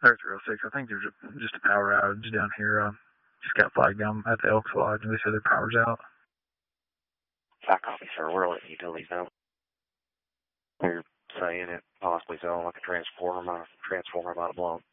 Earth 306, I think there's just a power outage down here. Just got flagged down at the Elks Lodge, and they said their power's out. Copy, sir. We're letting utilities know. You're saying it possibly sounded like a transformer might have blown.